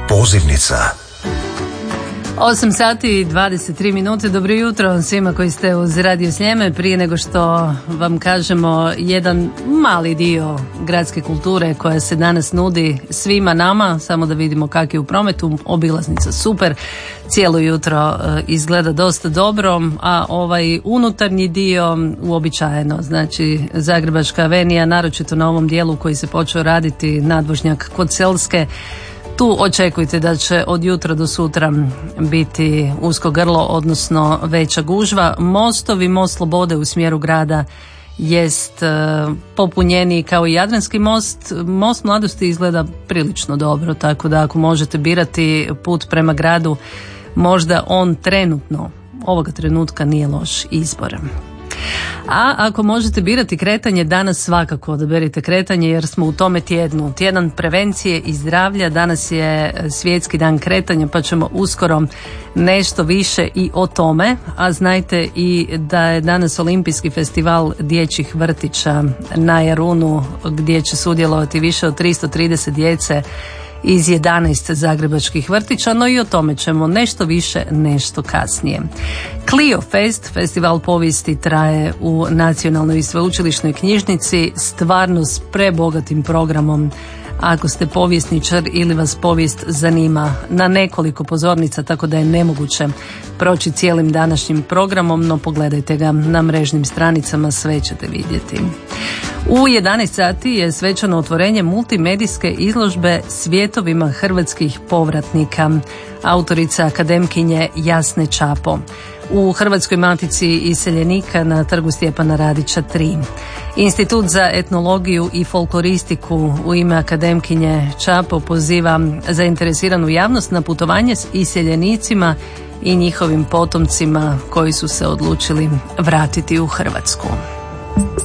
Pozivnica. 8 sati i 23 minute. Dobro jutro svima koji ste uz Radio Sljeme. Prije nego što vam kažemo jedan mali dio gradske kulture koja se danas nudi svima nama, samo da vidimo kak je u prometu. Obilaznica super, cijelo jutro izgleda dosta dobro, a ovaj unutarnji dio uobičajeno, znači Zagrebačka avenija, naročito na ovom dijelu koji se počeo raditi, nadvožnjak kod Selske. Tu očekujte da će od jutra do sutra biti usko grlo, odnosno veća gužva. Mostovi, most Slobode u smjeru grada jest popunjeniji kao i Jadranski most. Most Mladosti izgleda prilično dobro, tako da ako možete birati put prema gradu, možda on trenutno, ovoga trenutka nije loš izbor. A ako možete birati kretanje, danas svakako odaberite kretanje jer smo u tome tjednu. Tjedan prevencije i zdravlja, danas je svjetski dan kretanja pa ćemo uskoro nešto više i o tome. A znajte i da je danas Olimpijski festival dječjih vrtića na Jarunu gdje će sudjelovati više od 330 djece iz 11 zagrebačkih vrtića, no i o tome ćemo nešto više, nešto kasnije. Clio Fest, festival povijesti, traje u Nacionalnoj i sveučilišnoj knjižnici, stvarno s prebogatim programom. Ako ste povjesničar ili vas povijest zanima, na nekoliko pozornica, tako da je nemoguće proći cijelim današnjim programom, no pogledajte ga na mrežnim stranicama, sve ćete vidjeti. U 11 sati je svečano otvorenje multimedijske izložbe Svjetovima hrvatskih povratnika, autorica akademkinje Jasne Čapo, u Hrvatskoj matici iseljenika na Trgu Stjepana Radića 3. Institut za etnologiju i folkloristiku u ime akademkinje Čapo poziva zainteresiranu javnost na putovanje s iseljenicima i njihovim potomcima koji su se odlučili vratiti u Hrvatsku.